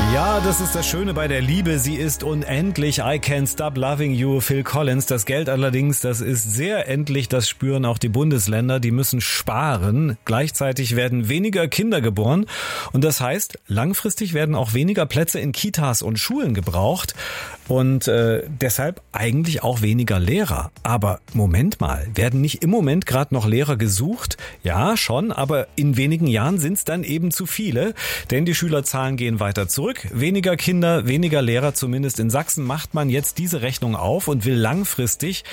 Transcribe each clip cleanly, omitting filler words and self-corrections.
Ja, das ist das Schöne bei der Liebe. Sie ist unendlich. I can't stop loving you, Phil Collins. Das Geld allerdings, das ist sehr endlich. Das spüren auch die Bundesländer. Die müssen sparen. Gleichzeitig werden weniger Kinder geboren. Und das heißt, langfristig werden auch weniger Plätze in Kitas und Schulen gebraucht. Und deshalb eigentlich auch weniger Lehrer. Aber Moment mal, werden nicht im Moment gerade noch Lehrer gesucht? Ja, schon, aber in wenigen Jahren sind es dann eben zu viele. Denn die Schülerzahlen gehen weiter zurück. Weniger Kinder, weniger Lehrer, zumindest in Sachsen macht man jetzt diese Rechnung auf und will langfristig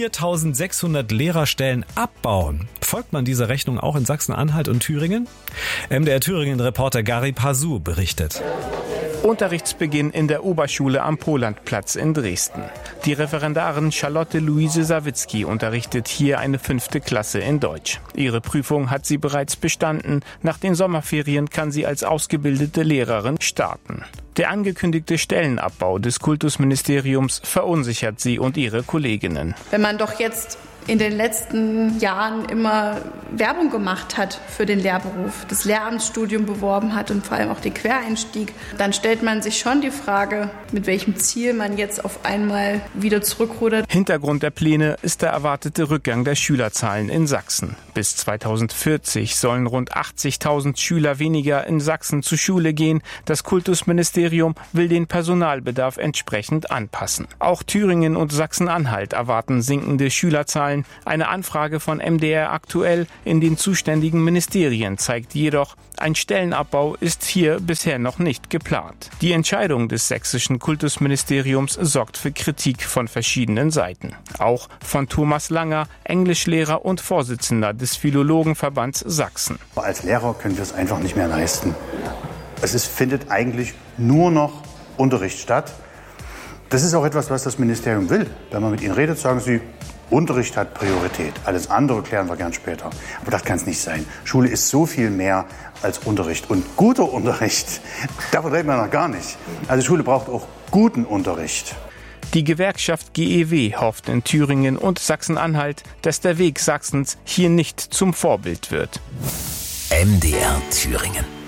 4.600 Lehrerstellen abbauen. Folgt man dieser Rechnung auch in Sachsen-Anhalt und Thüringen? MDR Thüringen-Reporter Gary Pasu berichtet. Unterrichtsbeginn in der Oberschule am Polandplatz in Dresden. Die Referendarin Charlotte Luise Sawicki unterrichtet hier eine 5. Klasse in Deutsch. Ihre Prüfung hat sie bereits bestanden. Nach den Sommerferien kann sie als ausgebildete Lehrerin starten. Der angekündigte Stellenabbau des Kultusministeriums verunsichert sie und ihre Kolleginnen. Wenn man doch jetzt in den letzten Jahren immer Werbung gemacht hat für den Lehrberuf, das Lehramtsstudium beworben hat und vor allem auch den Quereinstieg, dann stellt man sich schon die Frage, mit welchem Ziel man jetzt auf einmal wieder zurückrudert. Hintergrund der Pläne ist der erwartete Rückgang der Schülerzahlen in Sachsen. Bis 2040 sollen rund 80.000 Schüler weniger in Sachsen zur Schule gehen. Das Kultusministerium will den Personalbedarf entsprechend anpassen. Auch Thüringen und Sachsen-Anhalt erwarten sinkende Schülerzahlen. Eine Anfrage von MDR aktuell in den zuständigen Ministerien zeigt jedoch, ein Stellenabbau ist hier bisher noch nicht geplant. Die Entscheidung des sächsischen Kultusministeriums sorgt für Kritik von verschiedenen Seiten. Auch von Thomas Langer, Englischlehrer und Vorsitzender des Philologenverbands Sachsen. Als Lehrer können wir es einfach nicht mehr leisten. Findet eigentlich nur noch Unterricht statt. Das ist auch etwas, was das Ministerium will. Wenn man mit ihnen redet, sagen sie, Unterricht hat Priorität. Alles andere klären wir gern später. Aber das kann es nicht sein. Schule ist so viel mehr als Unterricht. Und guter Unterricht, davon reden wir noch gar nicht. Also Schule braucht auch guten Unterricht. Die Gewerkschaft GEW hofft in Thüringen und Sachsen-Anhalt, dass der Weg Sachsens hier nicht zum Vorbild wird. MDR Thüringen.